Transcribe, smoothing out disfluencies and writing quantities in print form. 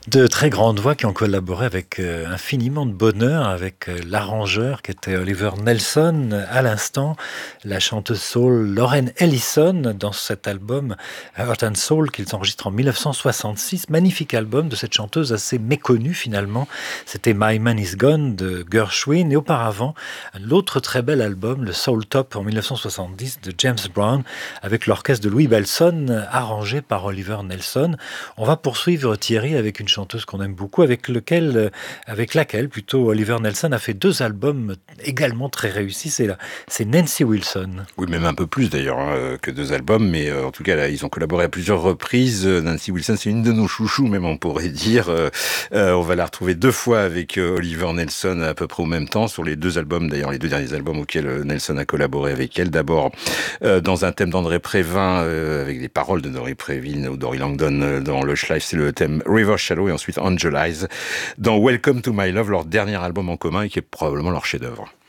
De très grandes voix qui ont collaboré avec infiniment de bonheur avec l'arrangeur qui était Oliver Nelson. À l'instant, la chanteuse soul Lauren Ellison dans cet album Heart and Soul qu'ils enregistrent en 1966. Magnifique album de cette chanteuse assez méconnue finalement. C'était My Man Is Gone de Gershwin et auparavant l'autre très bel album, le Soul Top en 1970 de James Brown avec l'orchestre de Louis Bellson arrangé par Oliver Nelson. On va poursuivre Thierry avec une chanteuse qu'on aime beaucoup, avec laquelle plutôt Oliver Nelson a fait deux albums également très réussis. C'est Nancy Wilson. Oui, même un peu plus d'ailleurs que deux albums, mais en tout cas là, ils ont collaboré à plusieurs reprises. Nancy Wilson, c'est une de nos chouchous, même on pourrait dire. On va la retrouver deux fois avec Oliver Nelson à peu près au même temps sur les deux albums, d'ailleurs les deux derniers albums auxquels Nelson a collaboré avec elle. D'abord dans un thème d'André Prévin avec des paroles de Dory Prévin ou Dory Langdon dans Lush Life, c'est le thème River Shallow, et ensuite Angel Eyes dans Welcome to My Love, leur dernier album en commun et qui est probablement leur chef-d'œuvre.